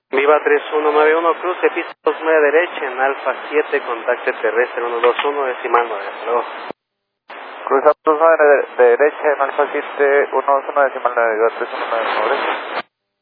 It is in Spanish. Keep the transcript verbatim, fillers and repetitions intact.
Viva tres uno nueve uno, cruce pista dos nueve derecha en Alfa siete, contacte terrestre uno dos uno, decimal nueve. Luego. Cruza dos nueve de, de derecha en Alfa siete, uno dos uno, decimal nueve, Viva tres uno nueve uno, derecha.